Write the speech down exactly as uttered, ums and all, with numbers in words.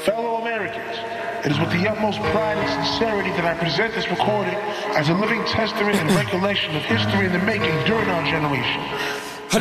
Fellow Americans, it is with the utmost pride and sincerity that I present this recording as a living testament and recollection of history in the making during our generation.